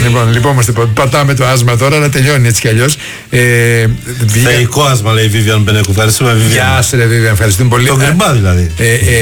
Λοιπόν, πατάμε το άσμα τώρα, αλλά τελειώνει έτσι κι αλλιώς. Θεϊκό άσμα, λέει η Βίβιαν Μπενέκου. Ευχαριστούμε, Βίβιαν. Γεια σου, ρε Βίβιαν, ευχαριστούμε πολύ. Το γκριμπά δηλαδή.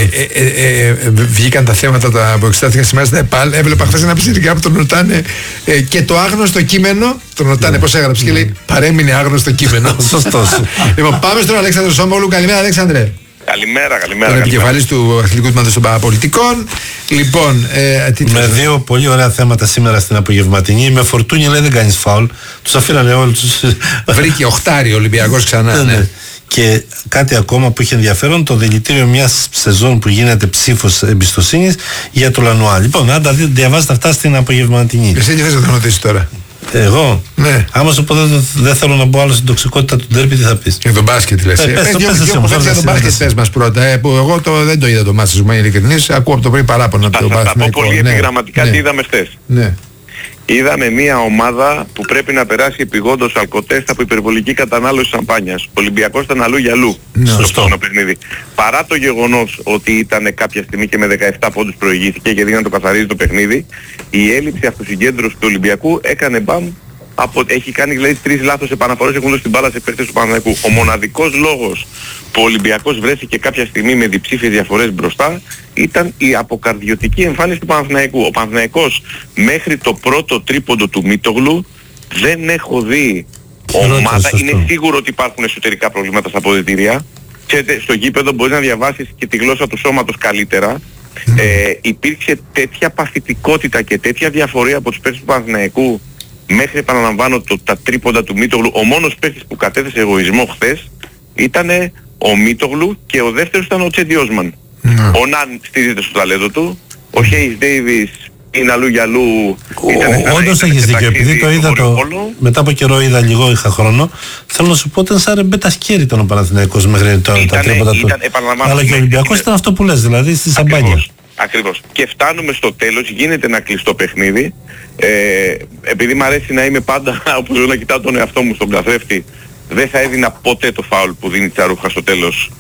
Βγήκαν τα θέματα που εξετάστηκαν σήμερα στην ΕΠΑΛ. Έβλεπα χθες ένα ψηφιακά που τον ρωτάνε και το άγνωστο κείμενο. Τον ρωτάνε πώς έγραψε και λέει παρέμεινε άγνωστο κείμενο. Σωστός. Λοιπόν, πάμε στον Αλέξανδρο Σόμογλου. Καλημέρα, Αλέξανδρε. Καλημέρα. Τον επικεφαλής του Αθλητικού Τμήματος των Παραπολιτικών. Λοιπόν, με δύο πολύ ωραία θέματα σήμερα στην απογευματινή. Με Φορτούνι λέει δεν κάνεις φάουλ. Τους αφήνανε όλους. Βρήκε οχτάρι ο Ολυμπιακός ξανά. Ναι. Και κάτι ακόμα που είχε ενδιαφέρον, το δηλητήριο μιας σεζόν που γίνεται ψήφος εμπιστοσύνης για το Λανουά. Λοιπόν, αν τα διαβάσετε αυτά στην απογευματινή. Εσύ τι θες να το ρωτήσεις τώρα? Εγώ. Ναι. Άμα σου πω δεν θέλω να μπω άλλο στην τοξικότητα του ντέρμπι, τι θα πεις? Για τον μπάσκετ λες. Πες για τον μπάσκετ πες μας πρώτα. Που εγώ δεν το είδα το μάτι σου, είμαι ειλικρινής. Ακούω από το πρωί παράπονα από το μπάσκετ. Θα πω πολύ επιγραμματικά τι είδαμε χθες. Ναι. Είδαμε μια ομάδα που πρέπει να περάσει επειγόντως αλκοτέστ από υπερβολική κατανάλωση σαμπάνιας. Ο Ολυμπιακός ήταν αλλού για αλλού στο παιχνίδι. Παρά το γεγονός ότι ήταν κάποια στιγμή και με 17 πόντους προηγήθηκε και δίναν το καθαρίζει το παιχνίδι, η έλλειψη αυτοσυγκέντρωσης του Ολυμπιακού έκανε μπαμ. Έχει κάνει δηλαδή 3 λάθος επαναφορές, έχουν δώσει την μπάλα σε παίκτες του Παναθηναϊκού. Ο μοναδικός λόγος που ο Ολυμπιακός βρέθηκε κάποια στιγμή με διψήφιες διαφορές μπροστά ήταν η αποκαρδιωτική εμφάνιση του Παναθηναϊκού. Ο Παναθηναϊκός μέχρι το πρώτο τρίποντο του Μίτογλου δεν έχω δει ομάδα. Είναι σίγουρο ότι υπάρχουν εσωτερικά προβλήματα στα αποδυτήρια. Ξέρετε, στο γήπεδο μπορείς να διαβάσεις και τη γλώσσα του σώματος καλύτερα. Υπήρξε τέτοια παθητικότητα και τέτοια διαφορία από τους παίκτες του Παναθηναϊκού μέχρι, επαναλαμβάνω, τα τρίποντα του Μίτογλου. Ο μόνος παίκτης που κατέθεσε εγωισμό χθες ήταν ο Μίτογλου και ο δεύτερος ήταν ο Τσέντι Όσμαν. Ο Ναν στηρίζεται στο ταλέντο του, ο Χέις Ντέιβις είναι αλλού για αλλού. Όντως έχεις δίκιο, επειδή το είδα μετά από καιρό είχα χρόνο, θέλω να σου πω ότι ήταν σαν ρεμπέτα σκέρι ήταν ο Παναθηναϊκός μέχρι τα τρίποντα του. Αλλά και ο Ολυμπιακός ήταν αυτό που λες, δηλαδή στη σαμπάνια. Ακριβώς. Και φτάνουμε στο τέλος, γίνεται ένα κλειστό παιχνίδι. Επειδή μου αρέσει να είμαι πάντα, όπως λέω, να κοιτάω τον εαυτό μου στον καθρέφτη, δεν θα έδινα ποτέ το φάουλ που δίνει Τσαρούχα στο τέλος.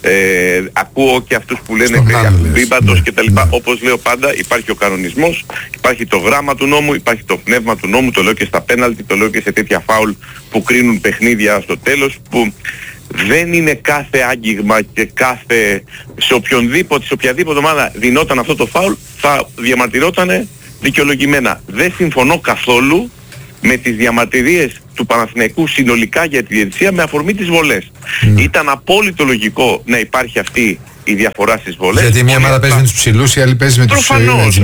Ακούω και αυτούς που λένε μπίμπαντος και τα λοιπά. Όπως λέω πάντα, υπάρχει ο κανονισμός, υπάρχει το γράμμα του νόμου, υπάρχει το πνεύμα του νόμου, το λέω και στα πέναλτι, το λέω και σε τέτοια φάουλ που κρίνουν παιχνίδια στο τέλος, που δεν είναι κάθε άγγιγμα και σε οποιαδήποτε ομάδα δινόταν αυτό το φάουλ θα διαμαρτυρόταν δικαιολογημένα. Δεν συμφωνώ καθόλου με τις διαμαρτυρίες του Παναθηναϊκού συνολικά για τη διαιτησία με αφορμή τις βολές. Ήταν απόλυτο λογικό να υπάρχει αυτή η διαφορά στις βολές. Γιατί μια ομάδα παίζει με τους ψηλούς, η άλλη παίζει με τους κοντούς.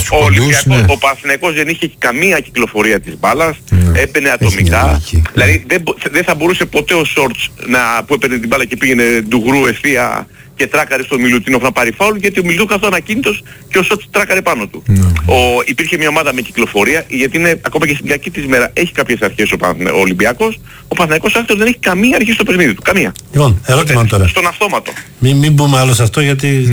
Ο Παναθηναϊκός δεν είχε καμία κυκλοφορία της μπάλας, έπαινε ατομικά. Δηλαδή δεν θα μπορούσε ποτέ ο Σόρτς που έπαιρνε την μπάλα και πήγαινε ντουγρού ευθεία και τράκαρε στο Μιλουτίνοφ να πάρει φάουλ, γιατί ο Μιλουτίνοφ καθόταν ακίνητος και ο Σότς τράκαρε πάνω του. Υπήρχε μια ομάδα με κυκλοφορία, γιατί είναι ακόμα και στην κακή της μέρα έχει κάποιες αρχές ο Ολυμπιακός. Ο Παναθηναϊκός άκρος δεν έχει καμία αρχή στο παιχνίδι του. Καμία. Λοιπόν, ερώτημα τώρα. Στον αυτόματο. Μην μπούμε άλλο σε αυτό, γιατί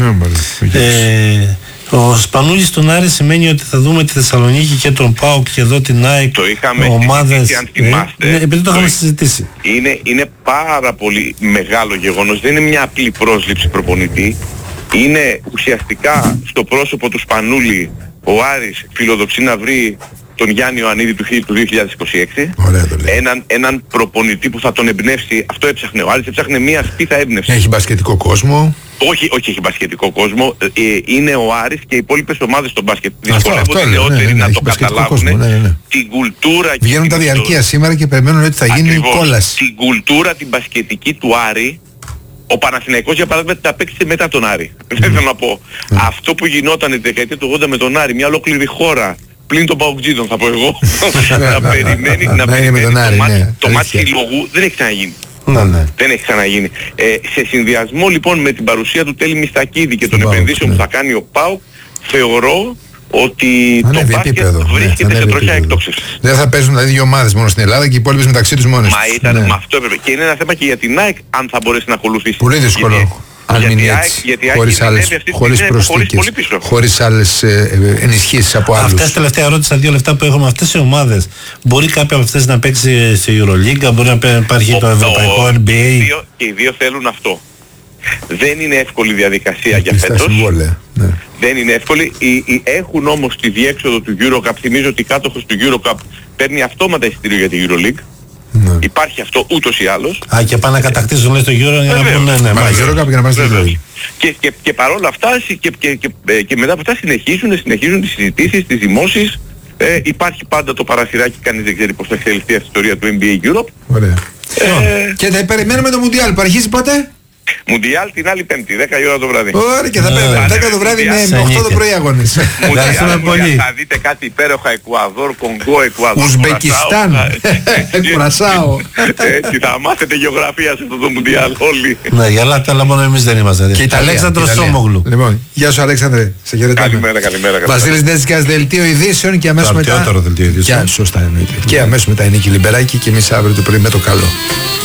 ο Σπανούλης στον Άρη σημαίνει ότι θα δούμε τη Θεσσαλονίκη και τον ΠΑΟΚ και εδώ την ΑΕΚ, το είχαμε ομάδες, αν θυμάστε, επειδή το είχαμε συζητήσει. Είναι πάρα πολύ μεγάλο γεγονός, δεν είναι μια απλή πρόσληψη προπονητή. Είναι ουσιαστικά στο πρόσωπο του Σπανούλη ο Άρης φιλοδοξεί να βρει τον Γιάννη Ιωαννίδη του 2026. Έναν προπονητή που θα τον εμπνεύσει. Αυτό έψαχνε ο Άρης, έψαχνε μια σπίθα έμπνευση. Έχει μπασκετικό κόσμο. Όχι έχει μπασκετικό κόσμο. Είναι ο Άρης και οι υπόλοιπες ομάδες στο μπάσκετ. Δυσκολεύονται οι νεότεροι να το καταλάβουν. Την κουλτούρα. Βγαίνουν τα διαρκεία σήμερα και περιμένουν ότι θα γίνει κόλαση. Την κουλτούρα την μπασκετική του Άρη. Ο Παναθηναϊκός για παράδειγμα τα παίξε μετά τον Άρη. Δεν θέλω να πω. Αυτό που γινόταν τη δεκαετία του 80 με τον Άρη, μια ολόκληρη χώρα, πλην των Παοκτζίδων θα πω εγώ, να περιμένει το μάτι συλλογού, δεν έχει ξαναγίνει. Δεν έχει ξαναγίνει. Σε συνδυασμό λοιπόν με την παρουσία του Τέλη Μιστακίδη και των επενδύσεων που θα κάνει ο ΠΑΟΚ, θεωρώ ότι το μπάσκετ βρίσκεται σε τροχιά εκτόξευσης. Δεν θα παίζουν δηλαδή δύο ομάδες μόνο στην Ελλάδα και οι υπόλοιπες μεταξύ τους μόνες τους. Μα αυτό έπρεπε. Και είναι ένα θέμα και για την ΑΕΚ αν θα μπορέσει να ακολουθήσει. Πολύ δύσκολο. Αν μείνει έτσι, χωρίς προσθήκες, χωρίς άλλες ενισχύσεις από άλλους. Αυτές τελευταία ερώτηση, στα 2 λεπτά που έχουμε, αυτές οι ομάδες, μπορεί κάποια από αυτές να παίξει σε Euroleague, μπορεί να υπάρχει το ευρωπαϊκό NBA? Και οι δύο θέλουν αυτό. Δεν είναι εύκολη διαδικασία για φέτος. Ναι. Δεν είναι εύκολη. Έχουν όμως τη διέξοδο του EuroCup. Θυμίζω ότι κάτοχος του EuroCup παίρνει αυτόματα εισιτήριο για τη EuroLeague. Ναι. Υπάρχει αυτό ούτως ή άλλως. Και πάνε να κατακτήσουν λέει το Euro για να πούνε ναι. EuroCup για να πάνε στο EuroLeague. Και παρόλα αυτά και μετά από αυτά συνεχίζουν τις συζητήσεις, τις δημόσεις. Υπάρχει πάντα το παραθυράκι, κανείς δεν ξέρει πώς θα εξελιχθεί η ιστορία του NBA Europe. Ωραία. Και θα περιμένουμε το Μουντιάλ που αρχίζει πότε? Μουντιάλ την άλλη Πέμπτη, 10 η ώρα το βράδυ. Ωραία, και θα περιμένουμε 10 το βράδυ με 8 το πρωί αγώνες. Μουντιάλ, θα δείτε κάτι υπέροχα. Εκουαδόρ, Κονγκό, Εκουαδόρ, Ουσμπεκιστάν, Κουρασάο. Έτσι θα μάθετε γεωγραφία σε αυτό το Μουντιάλ όλοι. Ναι, γελάτε, αλλά μόνο εμείς δεν είμαστε. Και η Αλέξανδρος Σόμογλου. Λοιπόν, γεια σου Αλέξανδρε, σε χαιρετάμε. Καλημέρα. Βασίλης Νέζικας, δελτίο ειδήσεων και αμέσως μετά. Σωστά εννοείται. Και αμέσως μετά είναι η Κιλιμπεράκη και εμείς αύριο το πρωί με το καλό.